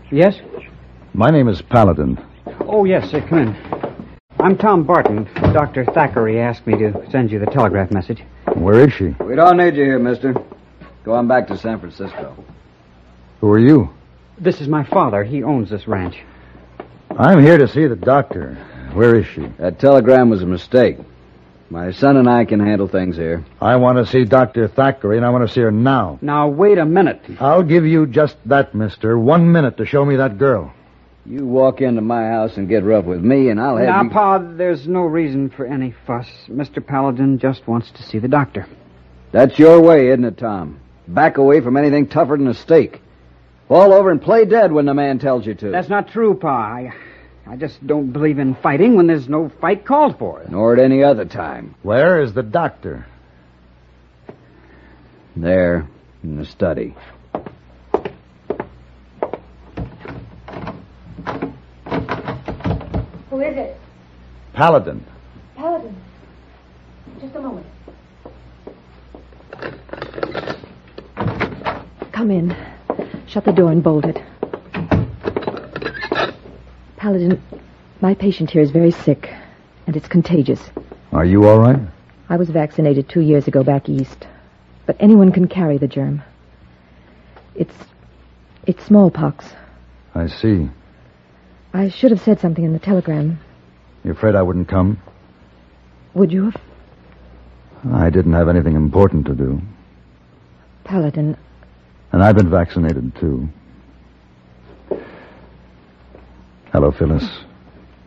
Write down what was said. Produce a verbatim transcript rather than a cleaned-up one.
Yes? My name is Paladin. Oh, yes, sir. Come in. I'm Tom Barton. Doctor Thackeray asked me to send you the telegraph message. Where is she? We don't need you here, mister. Go on back to San Francisco. Who are you? This is my father. He owns this ranch. I'm here to see the doctor. Where is she? That telegram was a mistake. My son and I can handle things here. I want to see Doctor Thackeray, and I want to see her now. Now, wait a minute. I'll give you just that, mister. One minute to show me that girl. You walk into my house and get rough with me, and I'll have Now, you... Pa, there's no reason for any fuss. Mister Paladin just wants to see the doctor. That's your way, isn't it, Tom? Back away from anything tougher than a stake. Fall over and play dead when the man tells you to. That's not true, Pa. I, I just don't believe in fighting when there's no fight called for. Nor at any other time. Where is the doctor? There, in the study. Who is it? Paladin. Paladin. Just a moment. Come in. Shut the door and bolt it. Paladin, my patient here is very sick, and it's contagious. Are you all right? I was vaccinated two years ago back east, but anyone can carry the germ. It's... it's smallpox. I see. I should have said something in the telegram. You afraid I wouldn't come? Would you have? I didn't have anything important to do. Paladin... And I've been vaccinated, too. Hello, Phyllis.